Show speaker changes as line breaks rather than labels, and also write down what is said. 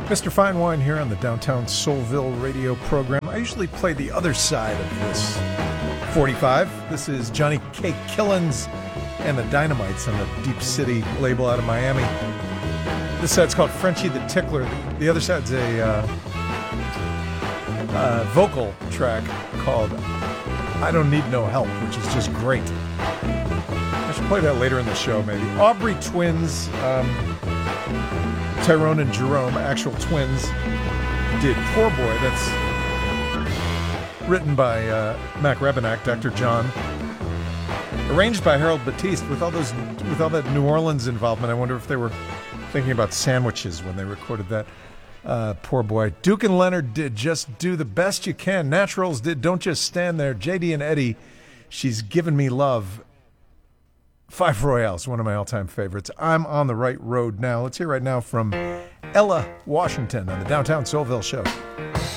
Mr. Fine Wine here on the Downtown Soulville radio program. I usually play the other side of this 45. This is Johnny K. Killens and the Dynamites on the Deep City label out of Miami. This side's called Frenchie the Tickler. The other side's a vocal track called I Don't Need No Help, which is just great. I should play that later in the show, maybe. Aubrey Twins, Tyrone and Jerome, actual twins, did Poor Boy. That's written by Mac Rebennack, Dr. John. Arranged by Harold Batiste. With all that New Orleans involvement, I wonder if they were thinking about sandwiches when they recorded that. Poor Boy. Duke and Leonard did Just Do the Best You Can. Naturals did Don't Just Stand There. JD and Eddie, She's Given Me Love. Five Royales, one of my all-time favorites. I'm on the right road now. Let's hear right now from Ella Washington on the Downtown Soulville Show.